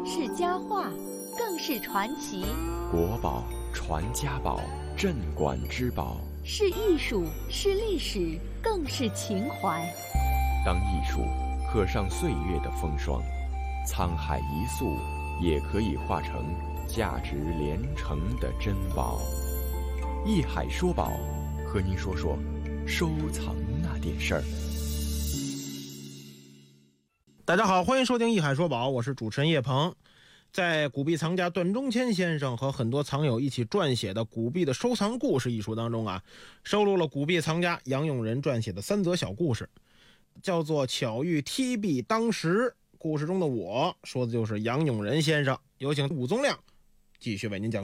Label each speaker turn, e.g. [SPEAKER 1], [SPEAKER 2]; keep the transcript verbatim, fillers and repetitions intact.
[SPEAKER 1] 是佳话，更是传奇；
[SPEAKER 2] 国宝、传家宝、镇馆之宝，
[SPEAKER 1] 是艺术，是历史，更是情怀。
[SPEAKER 2] 当艺术刻上岁月的风霜，沧海一粟也可以化成价值连城的珍宝。艺海说宝，和您说说收藏那点事儿。
[SPEAKER 3] 大家好，欢迎收听艺海说宝，我是主持人叶鹏。在古币藏家段中谦先生和很多藏友一起撰写的《古币的收藏故事》一书当中啊，收录了古币藏家杨永仁撰写的三则小故事，叫做巧遇踢币当时。故事中的我说的就是杨永仁先生。有请武宗亮继续为您讲述。